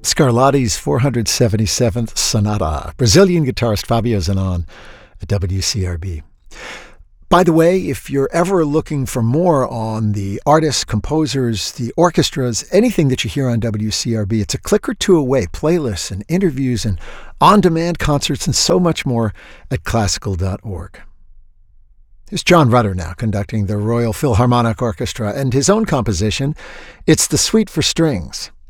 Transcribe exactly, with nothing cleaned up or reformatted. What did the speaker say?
Scarlatti's four hundred seventy-seventh Sonata, Brazilian guitarist Fabio Zanon at W C R B. By the way, if you're ever looking for more on the artists, composers, the orchestras, anything that you hear on W C R B, it's a click or two away. Playlists and interviews and on-demand concerts and so much more at classical dot org. Here's John Rutter now conducting the Royal Philharmonic Orchestra and his own composition. It's the Suite for Strings.